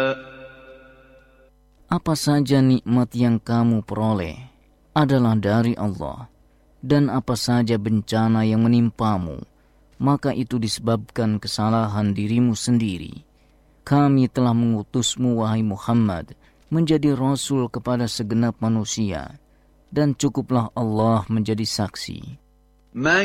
Apa saja nikmat yang kamu peroleh adalah dari Allah, dan apa saja bencana yang menimpamu, maka itu disebabkan kesalahan dirimu sendiri. Kami telah mengutusmu, wahai Muhammad, menjadi rasul kepada segenap manusia, dan cukuplah Allah menjadi saksi.